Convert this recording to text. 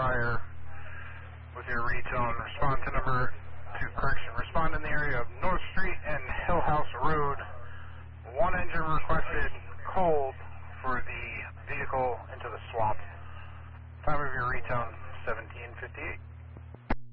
Briar with your retone. Respond to respond in the area of North Street and Hill House Road. One engine requested cold for the vehicle into the swamp. Time of your retone, 17:58.